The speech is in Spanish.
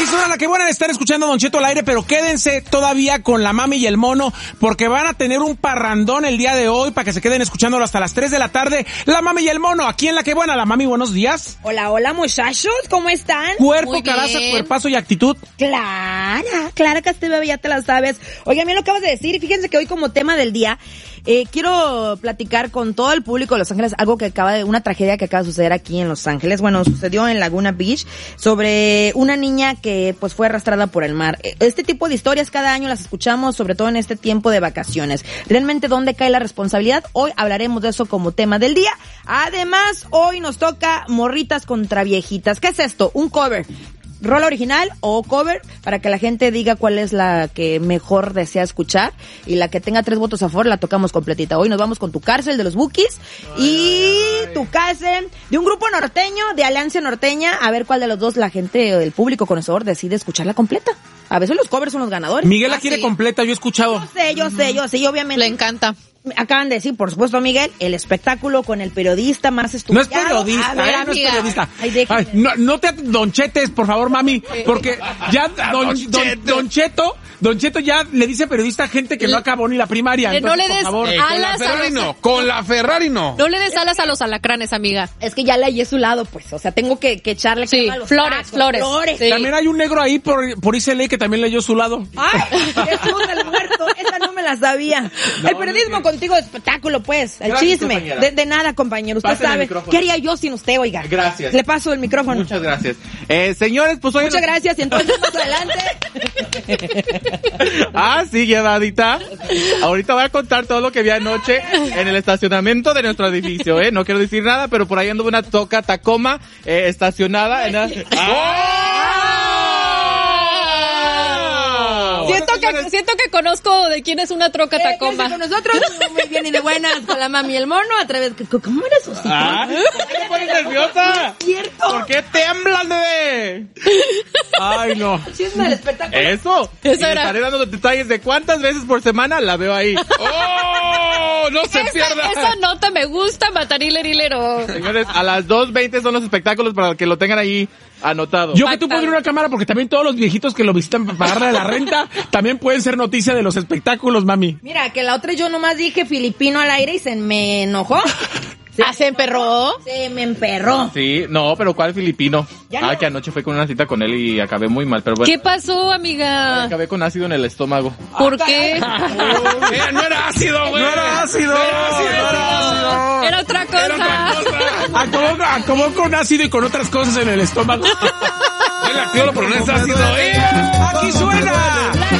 Aquí suena la que buena de estar escuchando a Don Cheto al aire, pero quédense todavía con la mami y el mono, porque van a tener un parrandón el día de hoy para que se queden escuchándolo hasta las 3 de la tarde. La mami y el mono, aquí en la que buena. La mami, buenos días. Hola, hola muchachos, ¿cómo están? Cuerpo, caraza, cuerpazo y actitud. Claro que este bebé ya te la sabes. Oigan, bien lo acabas de decir, y fíjense que hoy como tema del día, quiero platicar con todo el público de Los Ángeles una tragedia que acaba de suceder aquí en Los Ángeles. Bueno, sucedió en Laguna Beach sobre una niña que pues fue arrastrada por el mar. Este tipo de historias cada año las escuchamos, sobre todo en este tiempo de vacaciones. ¿Realmente dónde cae la responsabilidad? Hoy hablaremos de eso como tema del día. Además, hoy nos toca morritas contra viejitas. ¿Qué es esto? Un cover. ¿Rola original o cover? Para que la gente diga cuál es la que mejor desea escuchar. Y la que tenga 3 votos a favor la tocamos completita. Hoy nos vamos con Tu Cárcel de los Bukis y Tu Cárcel de un grupo norteño, de Alianza Norteña. A ver cuál de los dos la gente, el público conocedor, decide escucharla completa. A veces los covers son los ganadores. Miguel la quiere completa, yo he escuchado. Yo sé, y obviamente. Le encanta. Acaban de decir, por supuesto, Miguel, el espectáculo con el periodista más estudiado. No es periodista, ver, no es periodista. Ay, no te Don Chetes, por favor, mami, porque ya Don Cheto ya le dice periodista a gente que no acabó ni la primaria. No le des alas con la Ferrari no. No le des alas a los alacranes, amiga. Es que ya le hallé su lado, pues, o sea, tengo que echarle crema a los flores. Sí. También hay un negro ahí por ICL que también leyó su lado. Ay, Jesús del muerto, esa no me la sabía. El periodismo contigo de espectáculo, pues, el Gracias, chisme. De nada, compañero, usted Pásale sabe. el micrófono. ¿Qué haría yo sin usted, oiga? Gracias. Le paso el micrófono. Muchas gracias. Señores, pues hoy... Muchas gracias, y entonces más adelante... Sí, llevadita. Ahorita voy a contar todo lo que vi anoche en el estacionamiento de nuestro edificio, No quiero decir nada, pero por ahí anduvo una troca Tacoma estacionada en Siento que conozco de quién es una troca Tacoma. Con nosotros, muy bien y de buenas, con la mami y el mono, a través de... ¿Cómo era eso? ¿Por qué te pones nerviosa? ¿Cierto? ¿Por qué temblan, bebé? Ay, no. Chisme del espectáculo. Eso Eso y era. estaré dando detalles de cuántas veces por semana la veo ahí. ¡Oh! ¡No se pierda! Esa nota me gusta, matarilero. Señores, a las 2:20 son los espectáculos para que lo tengan ahí anotado. Yo que tú pondré una cámara porque también todos los viejitos que lo visitan para pagarle la renta también pueden ser noticia de los espectáculos, mami. Mira, que la otra yo nomás dije filipino al aire y se me enojó. ¿Se emperró? Se me emperró. Sí, no, pero ¿cuál filipino? Ya no. Que anoche fue con una cita con él y acabé muy mal, pero bueno. ¿Qué pasó, amiga? Acabé con ácido en el estómago. ¿Por qué? No era ácido, güey. No era ácido. Era otra cosa. Acabó con ácido y con otras cosas en el estómago. Él activó, pero no es ácido.